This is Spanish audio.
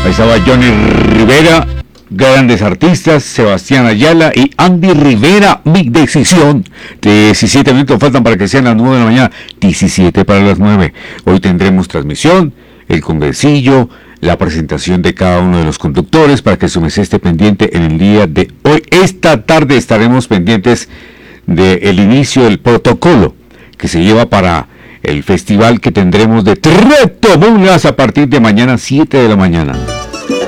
Ahí estaba Johnny Rivera, grandes artistas, Sebastián Ayala y Andy Rivera. Mi decisión. 17 minutos faltan para que sean las 9 de la mañana. 17 para las 9. Hoy tendremos transmisión, el conversillo, la presentación de cada uno de los conductores para que su mesa esté pendiente en el día de hoy. Esta tarde estaremos pendientes del inicio del protocolo que se lleva para el festival que tendremos de Tretomulas a partir de mañana 7 de la mañana.